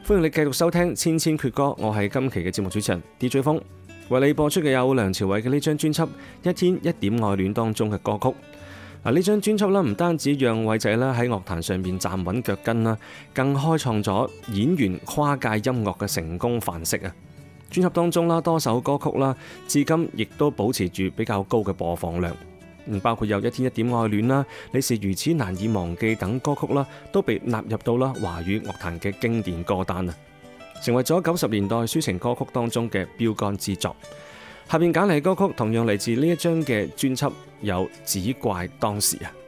歡迎你繼續收聽千千闕歌，我係今期嘅節目主持人 DJ 風，為你播出嘅有梁朝偉嘅呢張專輯《一天一點愛戀》當中嘅歌曲。呢張專輯唔單止讓偉仔喺樂壇上面站穩腳跟啦，更開創咗演員跨界音樂嘅成功範式啊！專輯當中多首歌曲至今亦都保持住比較高嘅播放量，包括有《一天一點愛戀》啦，《你是如此難以忘記》等歌曲都被納入到華語樂壇嘅經典歌單啊，成為咗90年代抒情歌曲當中嘅標杆之作。下面揀嚟歌曲同樣嚟自呢一張嘅專輯，有《只怪當時》啊。